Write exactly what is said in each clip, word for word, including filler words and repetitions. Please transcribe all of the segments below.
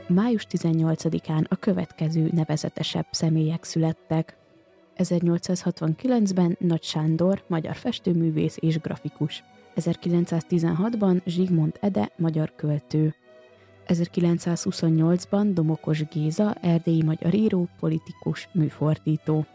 Május tizennyolcadikán a következő nevezetesebb személyek születtek. ezernyolcszázhatvankilencben Nagy Sándor, magyar festőművész és grafikus. ezerkilencszáztizenhatban Zsigmond Ede, magyar költő. ezerkilencszázhuszonnyolcban Domokos Géza, erdélyi magyar író, politikus, műfordító.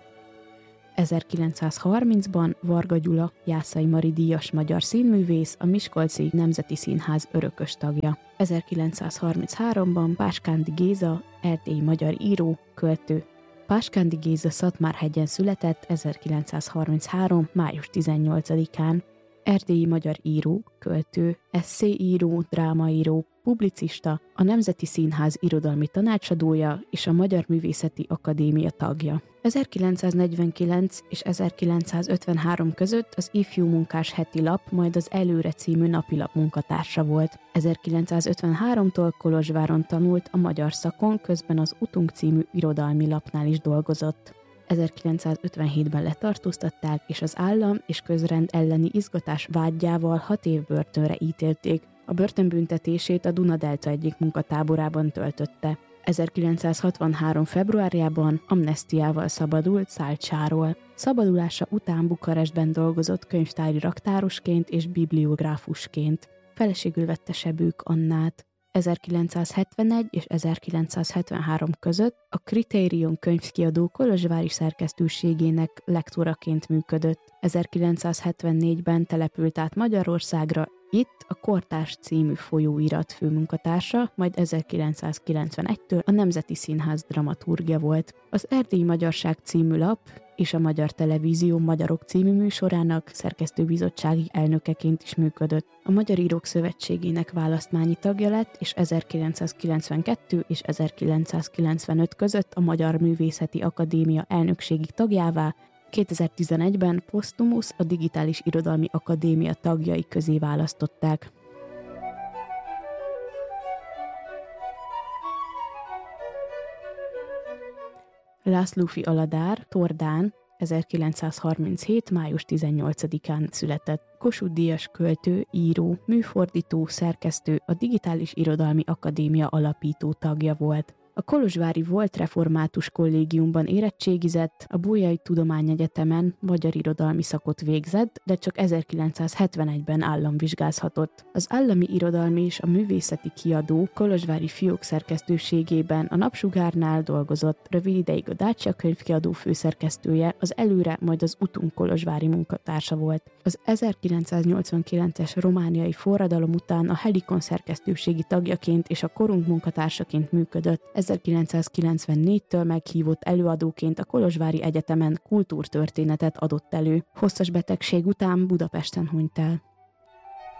ezerkilencszázharmincban Varga Gyula, Jászai Mari díjas magyar színművész, a Miskolci Nemzeti Színház örökös tagja. ezerkilencszázharmincháromban Páskándi Géza, erdélyi magyar író, költő. Páskándi Géza Szatmárhegyen született ezerkilencszázharminchárom. május tizennyolcadikán. Erdélyi magyar író, költő, esszéíró, drámaíró, publicista, a Nemzeti Színház irodalmi tanácsadója és a Magyar Művészeti Akadémia tagja. ezerkilencszáznegyvenkilenc és ezerkilencszázötvenhárom között az Ifjú Munkás heti lap, majd az Előre című napilap munkatársa volt. ezerkilencszázötvenháromtól Kolozsváron tanult a magyar szakon, közben az Utunk című irodalmi lapnál is dolgozott. ezerkilencszázötvenhétben letartóztatták, és az állam és közrend elleni izgatás vádjával hat év börtönre ítélték. A börtönbüntetését a Duna-delta egyik munkatáborában töltötte. ezerkilencszázhatvanhárom. februárjában amnesztiával szabadult Szálcsáról. Szabadulása után Bukarestben dolgozott könyvtári raktárosként és bibliográfusként. Feleségül vette Sebők Annát. ezerkilencszázhetvenegy és ezerkilencszázhetvenhárom között a Kritérium könyvkiadó kolozsvári szerkesztőségének lektoraként működött. ezerkilencszázhetvennégyben települt át Magyarországra, itt a Kortárs című folyóirat főmunkatársa, majd ezerkilencszázkilencvenegytől a Nemzeti Színház dramaturgja volt. Az Erdélyi Magyarság című lap és a Magyar Televízió Magyarok című műsorának szerkesztőbizottsági elnökeként is működött. A Magyar Írók Szövetségének választmányi tagja lett, és ezerkilencszázkilencvenkettő és ezerkilencszázkilencvenöt között a Magyar Művészeti Akadémia elnökségi tagjává, kétezer-tizenegyben posztumusz a Digitális Irodalmi Akadémia tagjai közé választották. Lászlófi Aladár, Tordán, ezerkilencszázharminchét. május tizennyolcadikán született. Kossuth-díjas költő, író, műfordító, szerkesztő, a Digitális Irodalmi Akadémia alapító tagja volt. A kolozsvári volt református kollégiumban érettségizett, a Bolyai Tudományegyetemen magyar irodalmi szakot végzett, de csak ezerkilencszázhetvenegyben államvizsgázhatott. Az Állami Irodalmi és a Művészeti Kiadó kolozsvári fiók szerkesztőségében a Napsugárnál dolgozott, rövid ideig a Dacia könyvkiadó főszerkesztője, az Előre, majd az Utunk kolozsvári munkatársa volt. Az ezerkilencszáznyolcvankilences romániai forradalom után a Helikon szerkesztőségi tagjaként és a Korunk munkatársaként működött. ezerkilencszázkilencvennégytől meghívott előadóként a Kolozsvári Egyetemen kultúrtörténetet adott elő. Hosszas betegség után Budapesten hunyt el.